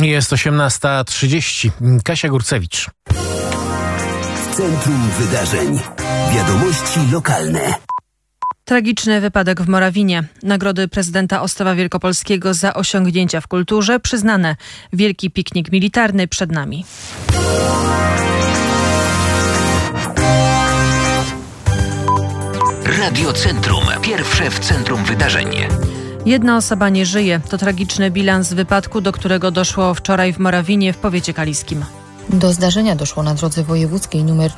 Jest 18:30. Kasia Górcewicz. W centrum wydarzeń. Wiadomości lokalne. Tragiczny wypadek w Morawinie. Nagrody prezydenta Ostrowa Wielkopolskiego za osiągnięcia w kulturze przyznane. Wielki piknik militarny przed nami. Radio Centrum. Pierwsze w centrum wydarzeń. Jedna osoba nie żyje. To tragiczny bilans wypadku, do którego doszło wczoraj w Morawinie w powiecie kaliskim. Do zdarzenia doszło na drodze wojewódzkiej nr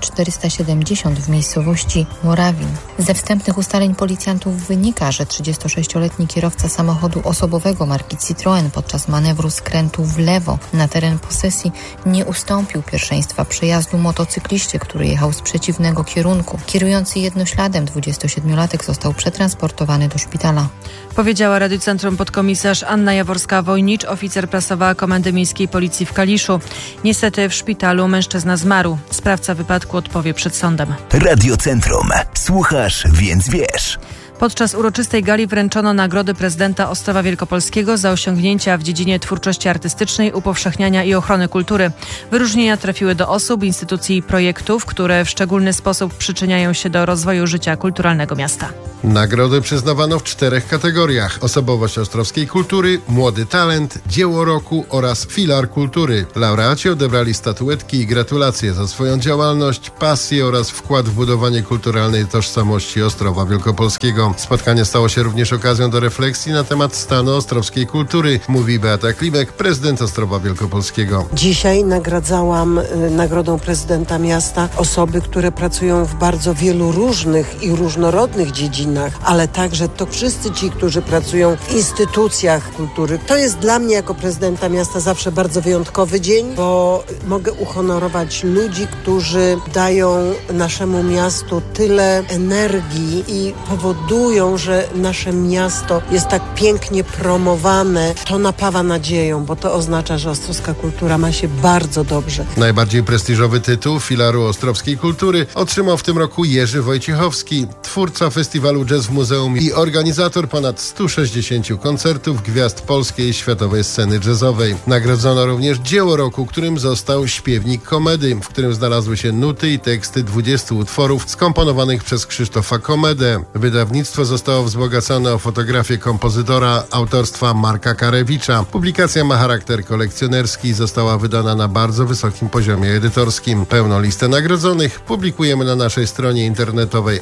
470 w miejscowości Morawin. Ze wstępnych ustaleń policjantów wynika, że 36-letni kierowca samochodu osobowego marki Citroën podczas manewru skrętu w lewo na teren posesji nie ustąpił pierwszeństwa przejazdu motocykliście, który jechał z przeciwnego kierunku. Kierujący jednośladem 27-latek został przetransportowany do szpitala. Powiedziała Radiu Centrum podkomisarz Anna Jaworska-Wojnicz, oficer prasowa Komendy Miejskiej Policji w Kaliszu. Niestety w szpitalu mężczyzna zmarł. Sprawca wypadku odpowie przed sądem. Radio Centrum. Słuchasz, więc wiesz. Podczas uroczystej gali wręczono nagrody prezydenta Ostrowa Wielkopolskiego za osiągnięcia w dziedzinie twórczości artystycznej, upowszechniania i ochrony kultury. Wyróżnienia trafiły do osób, instytucji i projektów, które w szczególny sposób przyczyniają się do rozwoju życia kulturalnego miasta. Nagrody przyznawano w 4 kategoriach: osobowość ostrowskiej kultury, młody talent, dzieło roku oraz filar kultury. Laureaci odebrali statuetki i gratulacje za swoją działalność, pasję oraz wkład w budowanie kulturalnej tożsamości Ostrowa Wielkopolskiego. Spotkanie stało się również okazją do refleksji na temat stanu ostrowskiej kultury, mówi Beata Klimek, prezydent Ostrowa Wielkopolskiego. Dzisiaj nagradzałam nagrodą prezydenta miasta osoby, które pracują w bardzo wielu różnych i różnorodnych dziedzinach, ale także to wszyscy ci, którzy pracują w instytucjach kultury. To jest dla mnie jako prezydenta miasta zawsze bardzo wyjątkowy dzień, bo mogę uhonorować ludzi, którzy dają naszemu miastu tyle energii i powodują, że nasze miasto jest tak pięknie promowane. To napawa nadzieją, bo to oznacza, że ostrowska kultura ma się bardzo dobrze. Najbardziej prestiżowy tytuł filaru ostrowskiej kultury otrzymał w tym roku Jerzy Wojciechowski, twórca festiwalu Jazz w Muzeum i organizator ponad 160 koncertów gwiazd polskiej i światowej sceny jazzowej. Nagrodzono również dzieło roku, którym został Śpiewnik Komedy, w którym znalazły się nuty i teksty 20 utworów skomponowanych przez Krzysztofa Komedę. Wydawnictwo zostało wzbogacone o fotografię kompozytora autorstwa Marka Karewicza. Publikacja ma charakter kolekcjonerski i została wydana na bardzo wysokim poziomie edytorskim. Pełną listę nagrodzonych publikujemy na naszej stronie internetowej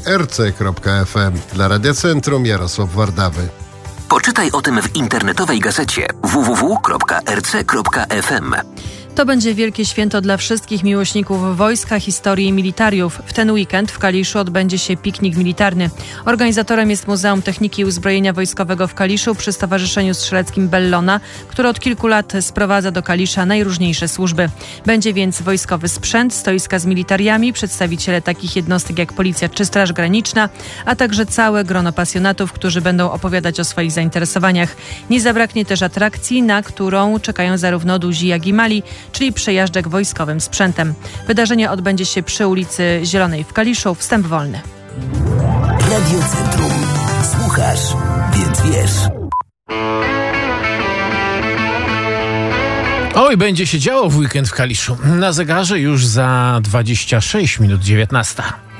rc.fm. Dla Radia Centrum Jarosław Wardawy. Poczytaj o tym w internetowej gazecie www.rc.fm. To będzie wielkie święto dla wszystkich miłośników wojska, historii i militariów. W ten weekend w Kaliszu odbędzie się piknik militarny. Organizatorem jest Muzeum Techniki i Uzbrojenia Wojskowego w Kaliszu przy Stowarzyszeniu Strzeleckim Bellona, które od kilku lat sprowadza do Kalisza najróżniejsze służby. Będzie więc wojskowy sprzęt, stoiska z militariami, przedstawiciele takich jednostek jak Policja czy Straż Graniczna, a także całe grono pasjonatów, którzy będą opowiadać o swoich zainteresowaniach. Nie zabraknie też atrakcji, na którą czekają zarówno duzi, jak i mali, czyli przejażdżek wojskowym sprzętem. Wydarzenie odbędzie się przy ulicy Zielonej w Kaliszu. Wstęp wolny. Radio Centrum. Słuchasz, więc wiesz. Oj, będzie się działo w weekend w Kaliszu. Na zegarze już za 26 minut 19.